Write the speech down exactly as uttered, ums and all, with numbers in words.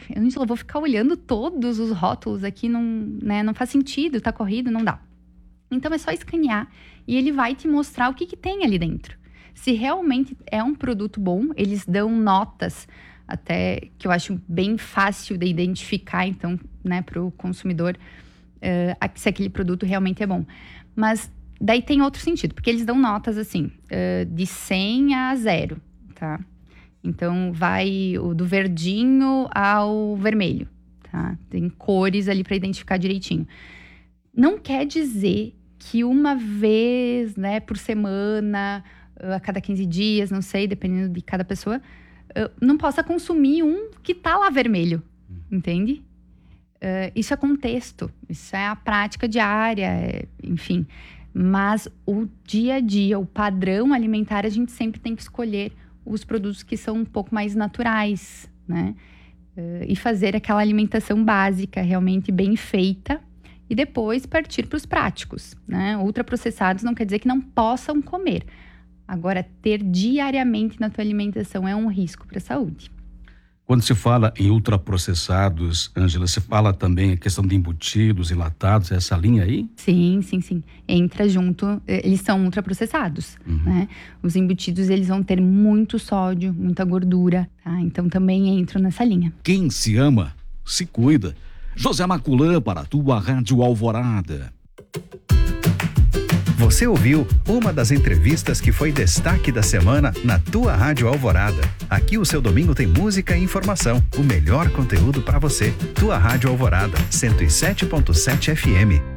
Ângela, eu vou ficar olhando todos os rótulos aqui, não, né, não faz sentido, tá corrido, não dá. Então é só escanear e ele vai te mostrar o que, que tem ali dentro. Se realmente é um produto bom, eles dão notas até que eu acho bem fácil de identificar, então, né, para o consumidor, uh, se aquele produto realmente é bom. Mas daí tem outro sentido, porque eles dão notas assim, uh, de cem a zero, tá? Então, vai o do verdinho ao vermelho, tá? Tem cores ali para identificar direitinho. Não quer dizer que uma vez, né, por semana, a cada quinze dias, não sei, dependendo de cada pessoa, não possa consumir um que tá lá vermelho, entende? Uh, isso é contexto, isso é a prática diária, é, enfim. Mas o dia a dia, o padrão alimentar, a gente sempre tem que escolher os produtos que são um pouco mais naturais, né? Uh, e fazer aquela alimentação básica, realmente bem feita, e depois partir para os práticos, né? Ultraprocessados não quer dizer que não possam comer. Agora, ter diariamente na tua alimentação é um risco para a saúde. Quando se fala em ultraprocessados, Ângela, se fala também a questão de embutidos, enlatados, essa linha aí? Sim, sim, sim. Entra junto, eles são ultraprocessados, uhum. né? Os embutidos, eles vão ter muito sódio, muita gordura, tá? Então também entram nessa linha. Quem se ama, se cuida. José Maculã para a tua Rádio Alvorada. Você ouviu uma das entrevistas que foi destaque da semana na tua Rádio Alvorada. Aqui o seu domingo tem música e informação. O melhor conteúdo para você. Tua Rádio Alvorada, cento e sete ponto sete F M.